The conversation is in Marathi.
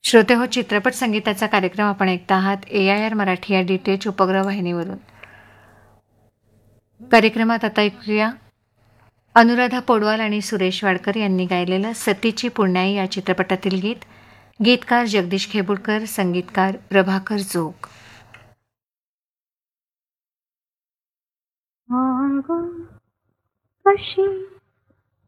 श्रोते हो, चित्रपट संगीताचा कार्यक्रम आपण ऐकता आहात AIR मराठी या DTH उपग्रह वाहिनीवरून. कार्यक्रमात आता ऐकूया अनुराधा पौडवाल आणि सुरेश वाडकर यांनी गायलेलं सतीची पुण्याई या चित्रपटातील गीत. गीतकार जगदीश खेबुडकर, संगीतकार प्रभाकर जोग. कशी